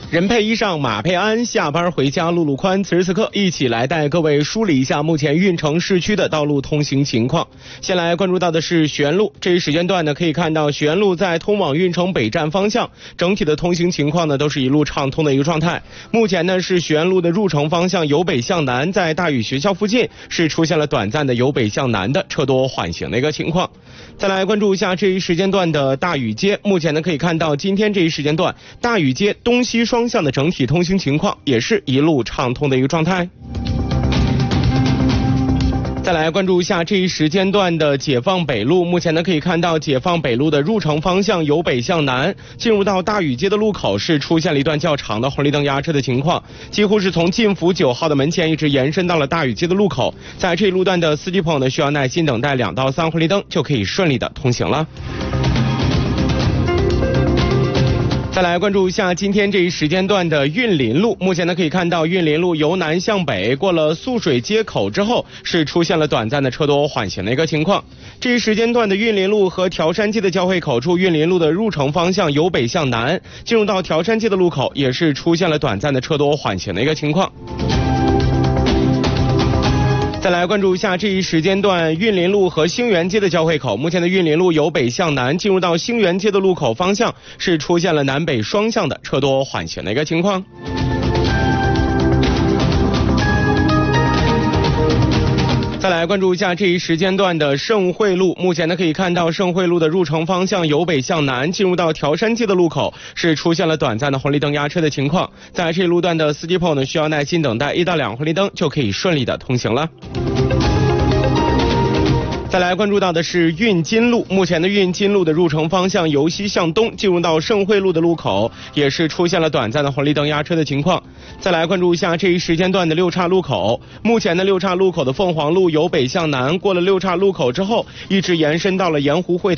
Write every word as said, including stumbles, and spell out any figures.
人配衣裳，马配鞍，下班回家路路宽。此时此刻，一起来带各位梳理一下目前运城市区的道路通行情况。先来关注到的是徐园路，这一时间段呢，可以看到徐园路在通往运城北站方向，整体的通行情况呢都是一路畅通的一个状态。目前呢是徐园路的入城方向由北向南，在大禹学校附近是出现了短暂的由北向南的车多缓行的一个情况。再来关注一下这一时间段的大禹街，目前呢可以看到今天这一时间段大禹街东西双向的整体通行情况也是一路畅通的一个状态。再来关注一下这一时间段的解放北路，目前呢可以看到解放北路的入城方向由北向南，进入到大禹街的路口是出现了一段较长的红绿灯压车的情况，几乎是从晋福九号的门前一直延伸到了大禹街的路口。在这一路段的司机朋友呢需要耐心等待两到三红绿灯就可以顺利的通行了。再来关注一下今天这一时间段的运林路，目前呢可以看到运林路由南向北过了素水街口之后是出现了短暂的车多缓行的一个情况。这一时间段的运林路和条山街的交汇口处，运林路的入城方向由北向南，进入到条山街的路口也是出现了短暂的车多缓行的一个情况。再来关注一下这一时间段运林路和兴园街的交汇口，目前的运林路由北向南，进入到兴园街的路口方向是出现了南北双向的车多缓行的一个情况。再来关注一下这一时间段的盛汇路，目前呢可以看到盛汇路的入城方向由北向南，进入到条山街的路口是出现了短暂的红绿灯压车的情况，在这一路段的司机朋友呢需要耐心等待一到两红绿灯就可以顺利的通行了。再来关注到的是运金路，目前的运金路的入城方向由西向东，进入到盛汇路的路口也是出现了短暂的红绿灯压车的情况。再来关注一下这一时间段的六岔路口，目前的六岔路口的凤凰路由北向南，过了六岔路口之后一直延伸到了盐湖会